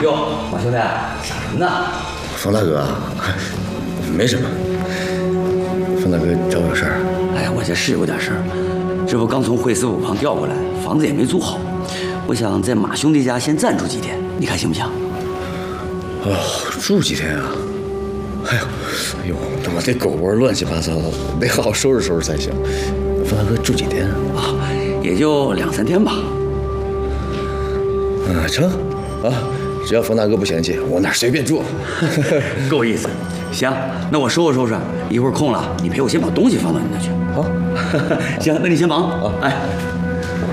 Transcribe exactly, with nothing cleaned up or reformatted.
哟，马兄弟，想什么呢？ 方大哥，没什么。方大哥找我有事儿？ 哎呀，我这是有点事儿，这不刚从惠斯府旁调过来，房子也没租好，我想在马兄弟家先暂住几天，你看行不行？ 哦，住几天啊？哎呦，哎呦，那我这狗窝乱七八糟的，得好好收拾收拾才行。方大哥住几天啊？也就两三天吧。 嗯，成，啊，只要方大哥不嫌弃，我哪随便住。 够意思。行，那我收拾收拾，一会儿空了，你陪我先把东西放到你那去。 好， 行，那你先忙啊。哎。